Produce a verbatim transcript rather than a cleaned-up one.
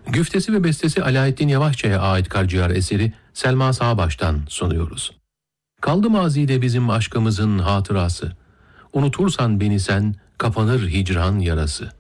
Güftesi ve bestesi Alaaeddin Yavaşça'ya ait Karciğer eseri Selma Sağbaş'tan sunuyoruz. Kaldı mazide bizim aşkımızın hatırası. Unutursan beni sen, kapanır hicran yarası.